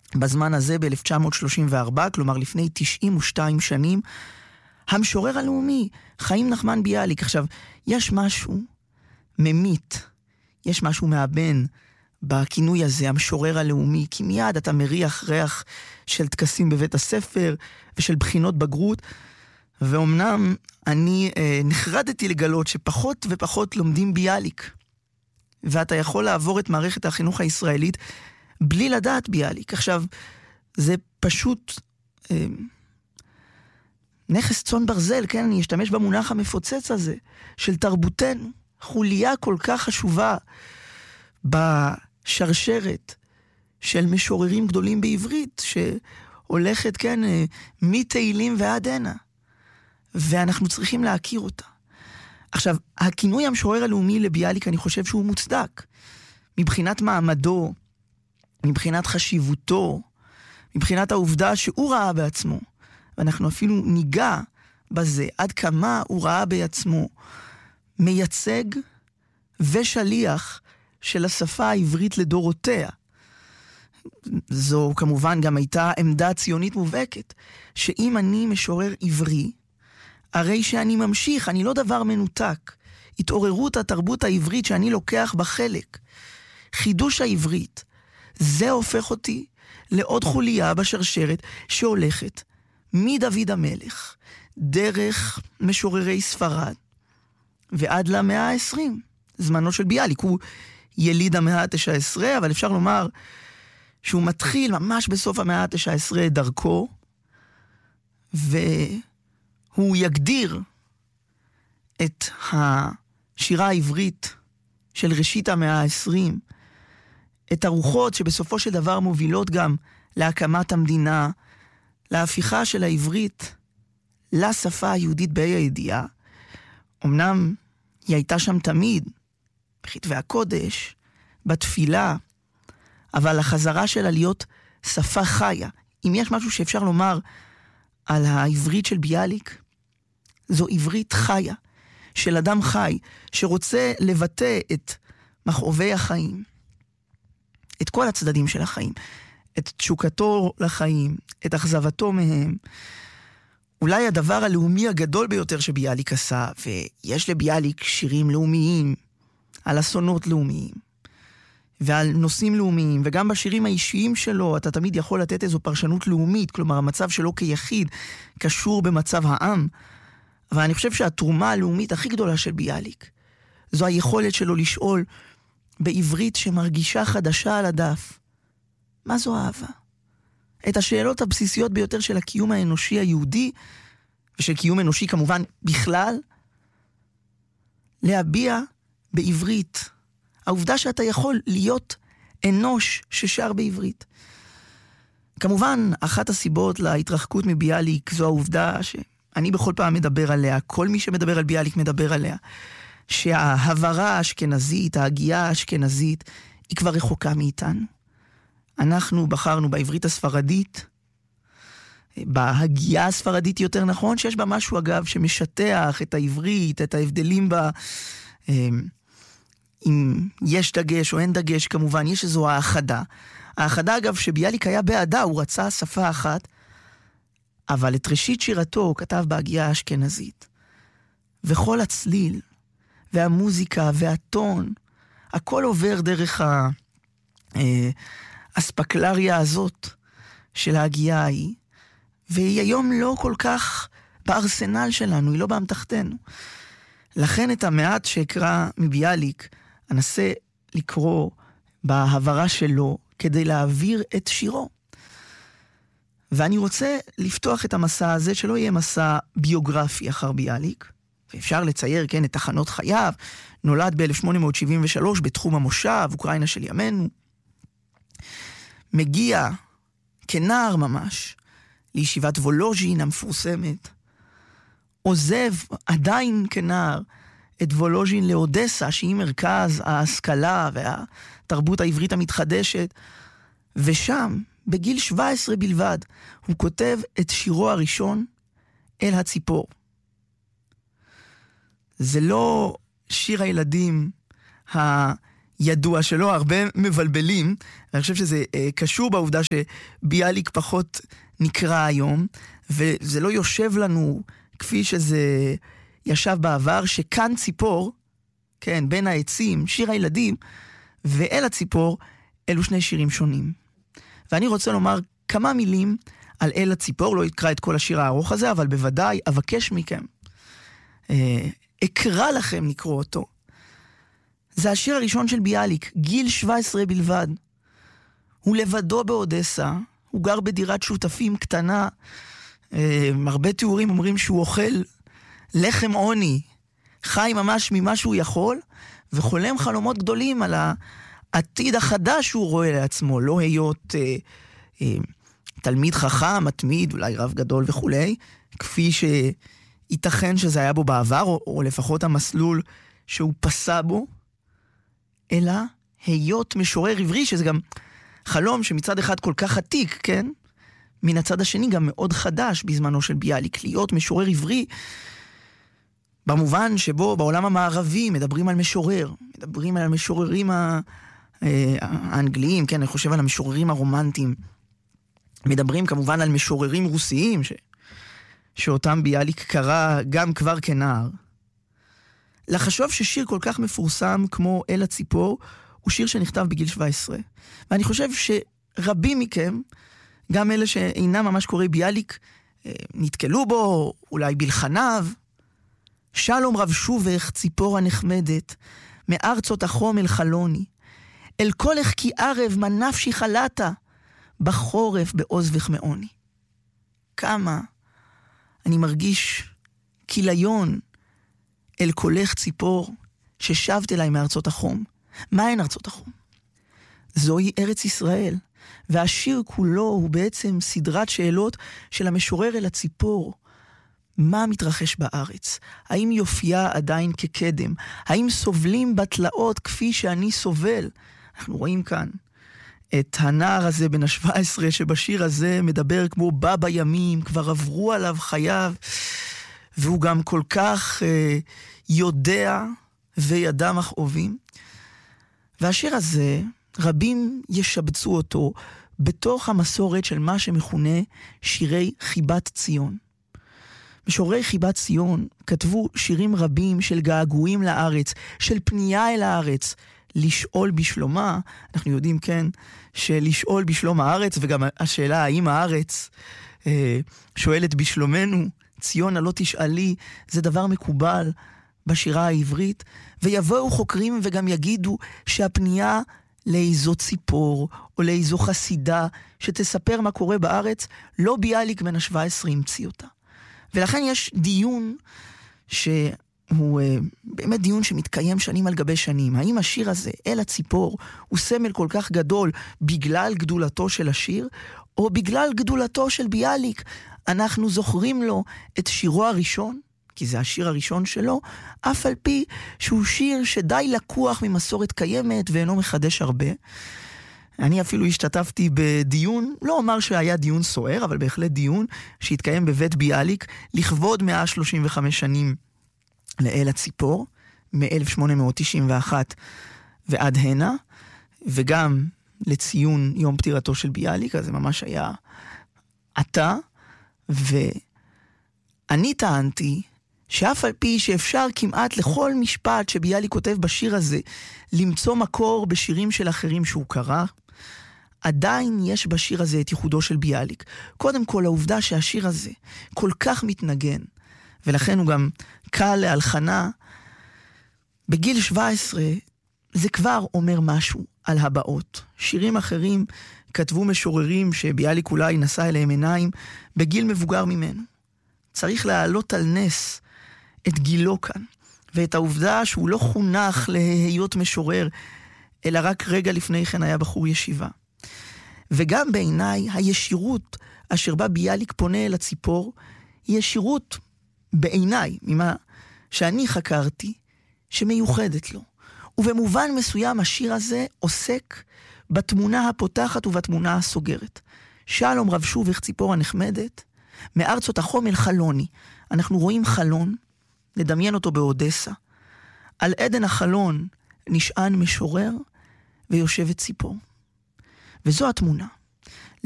בזמן הזה ב-1934, כלומר לפני 92 שנים, המשורר הלאומי, חיים נחמן ביאליק. עכשיו, יש משהו ממית, יש משהו מאבן בכינוי הזה, המשורר הלאומי, כי מיד אתה מריח ריח של טקסים בבית הספר ושל בחינות בגרות, ואומנם אני נחרדתי לגלות שפחות ופחות לומדים ביאליק, ואתה יכול לעבור את מערכת החינוך הישראלית בלי לדעת ביאליק. עכשיו, זה פשוט נכס צאן ברזל, כן? אני אשתמש במונח המפוצץ הזה, של תרבותנו, חוליה כל כך חשובה בשרשרת של משוררים גדולים בעברית, שהולכת, כן, מתהילים ועד הנה. ואנחנו צריכים להכיר אותה. עכשיו, הכינוי המשורר הלאומי לביאליק, אני חושב שהוא מוצדק. מבחינת מעמדו, מבחינת חשיבותו, מבחינת העובדה שהוא ראה בעצמו, ואנחנו אפילו ניגע בזה, עד כמה הוא ראה בעצמו מייצג ושליח של השפה העברית לדורותיה. זו כמובן גם הייתה עמדה ציונית מובהקת, שאם אני משורר עברי, הרי שאני ממשיך, אני לא דבר מנותק. התעוררות התרבות העברית שאני לוקח בחלק, חידוש העברית, זה הופך אותי לעוד חוליה בשרשרת שהולכת מדוד המלך, דרך משוררי ספרד, ועד למאה ה-20, זמנו של ביאליק. הוא יליד המאה ה-19, אבל אפשר לומר שהוא מתחיל ממש בסוף המאה ה-19 דרכו, והוא יגדיר את השירה העברית של ראשית המאה ה-20, את הרוחות שבסופו של דבר מובילות גם להקמת המדינה, להפיכה של העברית לשפה היהודית בה"א הידיעה. אמנם היא הייתה שם תמיד, בכתבי הקודש, בתפילה, אבל החזרה שלה להיות שפה חיה. אם יש משהו שאפשר לומר על העברית של ביאליק, זו עברית חיה, של אדם חי, שרוצה לבטא את מכאובי החיים, את כל הצדדים של החיים, את תשוקתו לחיים, את אכזבתו מהם. אולי הדבר הלאומי הגדול ביותר שביאליק עשה, ויש לביאליק שירים לאומיים, על אסונות לאומיים, ועל נושאים לאומיים, וגם בשירים האישיים שלו, אתה תמיד יכול לתת איזו פרשנות לאומית, כלומר המצב שלו כיחיד, קשור במצב העם, אבל אני חושב שהתרומה הלאומית הכי גדולה של ביאליק, זו היכולת שלו לשאול בעברית שמרגישה חדשה על הדף, מה זו אהבה? את השאלות הבסיסיות ביותר של הקיום האנושי היהודי, ושל קיום אנושי כמובן בכלל, להביע בעברית. העובדה שאתה יכול להיות אנוש ששר בעברית. כמובן, אחת הסיבות להתרחקות מביאליק זו העובדה שאני בכל פעם מדבר עליה, כל מי שמדבר על ביאליק מדבר עליה, שההברה האשכנזית, ההגייה האשכנזית, היא כבר רחוקה מאיתנו. אנחנו בחרנו בעברית הספרדית, בהגייה הספרדית יותר נכון, שיש בה משהו אגב שמשטח את העברית, את ההבדלים בה, אם יש דגש או אין דגש, כמובן יש איזו האחדה. האחדה אגב שביאליק היה בעדה, הוא רצה שפה אחת, אבל את ראשית שירתו הוא כתב בהגייה האשכנזית. וכל הצליל, והמוזיקה, והטון, הכל עובר דרך הספקלריה הזאת של ההגייה ההיא, והיא היום לא כל כך בארסנל שלנו, היא לא באמתחתנו. לכן את המעט שאקרא מביאליק, אנסה לקרוא בהעברה שלו, כדי להעביר את שירו. ואני רוצה לפתוח את המסע הזה, שלא יהיה מסע ביוגרפי אחר ביאליק, ואפשר לצייר, כן, את תחנות חייו, נולד ב-1873 בתחום המושב, אוקראינה של ימינו, מגיע כנער ממש לישיבת וולוז'ין המפורסמת, עוזב עדיין כנער את וולוז'ין לאודסה, שהיא מרכז ההשכלה והתרבות העברית המתחדשת, ושם, בגיל 17 בלבד, הוא כותב את שירו הראשון, אל הציפור. זה לא שיר הילדים ידוע שלא, הרבה מבלבלים. אני חושב שזה קשור בעובדה שביאליק פחות נקרא היום, וזה לא יושב לנו כפי שזה ישב בעבר, שכאן ציפור, כן, בין העצים, שיר הילדים, ואל הציפור, אלו שני שירים שונים. ואני רוצה לומר כמה מילים על אל הציפור, לא אקרא את כל השיר הארוך הזה, אבל בוודאי אבקש מכם, אקרא לכם לקרוא אותו. זה השיר הראשון של ביאליק, גיל 17 בלבד. הוא לבדו באודסה, הוא גר בדירת שותפים קטנה, הרבה תיאורים אומרים שהוא אוכל לחם עוני, חי ממש ממה שהוא יכול, וחולם חלומות גדולים על העתיד החדש שהוא רואה לעצמו, לא היות תלמיד חכם, מתמיד, אולי רב גדול וכו', כפי שייתכן שזה היה בו בעבר, או לפחות המסלול שהוא פסע בו, אלא היות משורר עברי, שזה גם חלום שמצד אחד כל כך עתיק, כן? מן הצד השני גם מאוד חדש בזמנו של ביאליק, להיות משורר עברי, במובן שבו בעולם המערבי מדברים על משורר, מדברים על המשוררים האנגליים, כן, אני חושב על המשוררים הרומנטיים, מדברים כמובן על משוררים רוסיים, שאותם ביאליק קרא גם כבר כנער. לחשוב ששיר כל כך מפורסם כמו אל הציפור, הוא שיר שנכתב בגיל 17. ואני חושב שרבים מכם, גם אלה שאינם ממש קוראי ביאליק, נתקלו בו, אולי בלחניו. שלום רב שובך ציפור הנחמדת, מארצות החום אל חלוני, אל קולך כי ערב מה נפשי חלתה, בחורף בעוזבך מעוני. כמה אני מרגיש כיליון אל קולך ציפור ששבת אליי מארצות החום. מה הן ארצות החום? זוהי ארץ ישראל, והשיר כולו הוא בעצם סדרת שאלות של המשורר אל הציפור. מה מתרחש בארץ? האם יופייה עדיין כקדם? האם סובלים בתלאות כפי שאני סובל? אנחנו רואים כאן את הנער הזה בן ה-17 שבשיר הזה מדבר כמו בא בימים, כבר עברו עליו חייו, והוא גם כל כך יודע וידע מכאובים. והשיר הזה, רבים ישבצו אותו בתוך המסורת של מה שמכונה שירי חיבת ציון. משוררי חיבת ציון כתבו שירים רבים של געגועים לארץ, של פנייה אל הארץ, לשאול בשלומה. אנחנו יודעים, כן, שלשאול בשלום הארץ, וגם השאלה האם הארץ שואלת בשלומנו, ציונה לא תשאלי, זה דבר מקובל בשירה העברית, ויבואו חוקרים וגם יגידו שהפנייה לאיזו ציפור או לאיזו חסידה שתספר מה קורה בארץ, לא ביאליק בן ה-17 המציא אותה. ולכן יש דיון שהוא באמת דיון שמתקיים שנים על גבי שנים. האם השיר הזה, אל הציפור, הוא סמל כל כך גדול בגלל גדולתו של השיר, או בגלל גדולתו של ביאליק? אנחנו זוכרים לו את שירו הראשון, כי זה השיר הראשון שלו, אף על פי שהוא שיר שדי לקוח ממסורת קיימת ואינו מחדש הרבה. אני אפילו השתתפתי בדיון, לא אומר שהיה דיון סוער, אבל בהחלט דיון שהתקיים בבית ביאליק, לכבוד 135 שנים לאל הציפור, מ-1891 ועד הנה, וגם לציון יום פטירתו של ביאליק, אז זה ממש היה עתה, ואני טענתי שאף על פי שאפשר כמעט לכל משפט שביאליק כותב בשיר הזה, למצוא מקור בשירים של אחרים שהוא קרא, עדיין יש בשיר הזה את ייחודו של ביאליק. קודם כל, העובדה שהשיר הזה כל כך מתנגן, ולכן הוא גם קל להלחנה, בגיל 17 זה כבר אומר משהו על הבאות. שירים אחרים כתבו משוררים שביאליק אולי נשא אליהם עיניים בגיל מבוגר ממנו. צריך להעלות על נס את גילו כאן, ואת העובדה שהוא לא חונך להיות משורר, אלא רק רגע לפני כן היה בחור ישיבה. וגם בעיניי הישירות אשר בה ביאליק פונה אל הציפור, היא ישירות בעיניי, ממה שאני חקרתי, שמיוחדת לו. ובמובן מסוים השיר הזה עוסק בתמונה הפותחת ובתמונה הסוגרת. שלום רב שובך ציפור הנחמדת, מארצות החום אל חלוני. אנחנו רואים חלון, נדמיין אותו באודסה. על עדן החלון נשען משורר ויושבת ציפור. וזו התמונה.